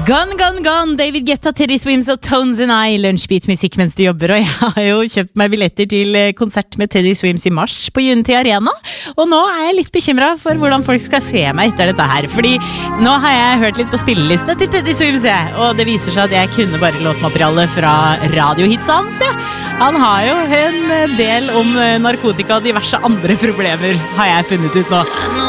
Gone, gone, gone, David Guetta, Teddy Swims og Tones and I, lunsjbeat-musikk mens du jobber, og jeg har jo kjøpt meg billetter til konsert med Teddy Swims i mars på Unity Arena, og nå er jeg litt bekymret for hvordan folk skal se meg etter dette her, fordi nå har jeg hørt litt på spilleliste til Teddy Swims, og det viser seg at jeg kunne bare låtmateriale fra radiohitsa hans, Han har jo en del om narkotika og diverse andre problemer, har jeg funnet ut nå.